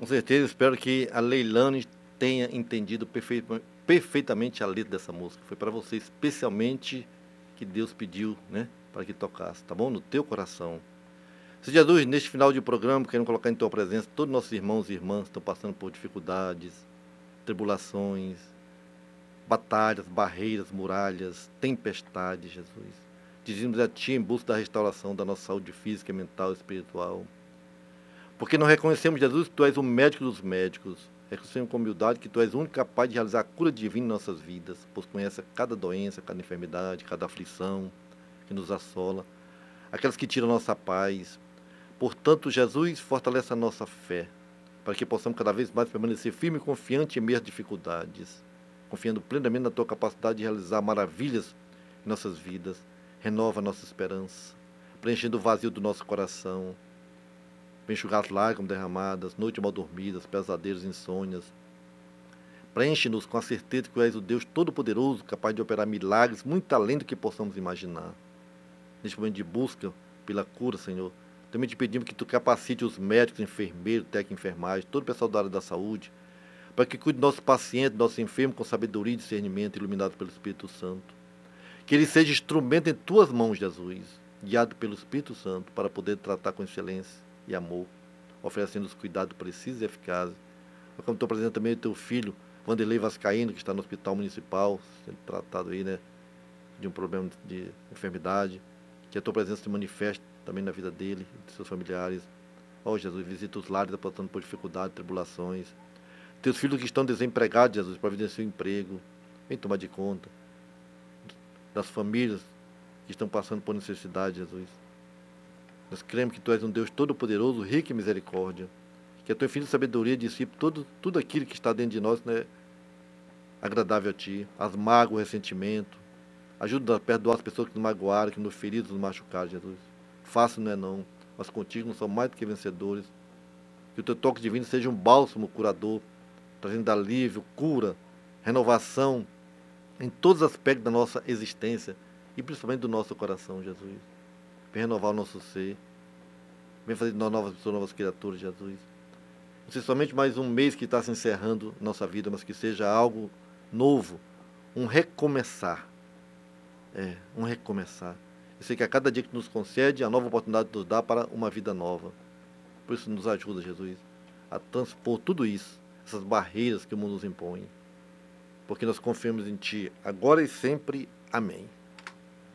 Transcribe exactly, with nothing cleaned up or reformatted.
certeza, espero que a Leilane tenha entendido perfei- perfeitamente a letra dessa música. Foi para você especialmente que Deus pediu, né, para que tocasse, tá bom? No teu coração. Senhor Jesus, neste final de programa, queremos colocar em tua presença todos nossos irmãos e irmãs que estão passando por dificuldades, tribulações, batalhas, barreiras, muralhas, tempestades, Jesus. Dizemos a Ti em busca da restauração da nossa saúde física, mental e espiritual. Porque não reconhecemos, Jesus, que Tu és o médico dos médicos. Reconhecemos com humildade que Tu és o único capaz de realizar a cura divina em nossas vidas, pois conhece cada doença, cada enfermidade, cada aflição que nos assola, aquelas que tiram a nossa paz. Portanto, Jesus, fortalece a nossa fé, para que possamos cada vez mais permanecer firme e confiante em meio às dificuldades, confiando plenamente na Tua capacidade de realizar maravilhas em nossas vidas. Renova a nossa esperança, preenchendo o vazio do nosso coração. Vem enxugar as lágrimas derramadas, noites mal dormidas, pesadelos, insônias. Preenche-nos com a certeza que Tu és o Deus Todo-Poderoso, capaz de operar milagres muito além do que possamos imaginar. Neste momento de busca pela cura, Senhor, também te pedimos que Tu capacite os médicos, enfermeiros, técnicos de enfermagem, todo o pessoal da área da saúde, para que cuide dos nossos pacientes, nossos enfermos, com sabedoria e discernimento, iluminados pelo Espírito Santo. Que ele seja instrumento em Tuas mãos, Jesus, guiado pelo Espírito Santo, para poder tratar com excelência e amor, oferecendo os cuidados precisos e eficazes. Como estou apresentando também o Teu filho, Vanderlei Vascaíno, que está no Hospital Municipal, sendo tratado aí, né, de um problema de enfermidade. Que a Tua presença se manifeste também na vida dele e de seus familiares. Ó oh, Jesus, visita os lares passando por dificuldades, tribulações. Teus filhos que estão desempregados, Jesus, providencia o emprego. Vem tomar de conta das famílias que estão passando por necessidade, Jesus. Nós cremos que Tu és um Deus todo-poderoso, rico em misericórdia. Que a Tua infinita sabedoria dissipe todo, tudo aquilo que está dentro de nós, né, agradável a Ti. As mágoas, o ressentimento. Ajuda a perdoar as pessoas que nos magoaram, que nos feriram, nos machucaram, Jesus. Fácil não é não, mas contigo não são mais do que vencedores. Que o Teu toque divino seja um bálsamo curador, trazendo alívio, cura, renovação em todos os aspectos da nossa existência e principalmente do nosso coração, Jesus. Vem renovar o nosso ser, vem fazer de nós novas pessoas, novas criaturas, Jesus. Não seja somente mais um mês que está se encerrando na nossa vida, mas que seja algo novo, um recomeçar. É, um recomeçar. Eu sei que a cada dia que nos concede, a nova oportunidade nos dá para uma vida nova. Por isso nos ajuda, Jesus, a transpor tudo isso, essas barreiras que o mundo nos impõe. Porque nós confiamos em Ti, agora e sempre. Amém.